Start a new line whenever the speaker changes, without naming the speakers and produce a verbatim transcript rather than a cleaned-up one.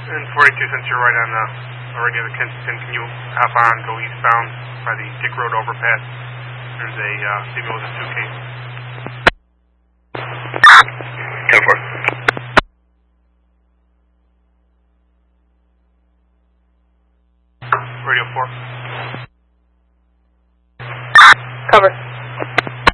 And forty-two, since you're right on the, already on the Kensington, can you hop on, go eastbound by the Dick Road overpass? There's a uh, female with a suitcase.
ten four.
Radio four.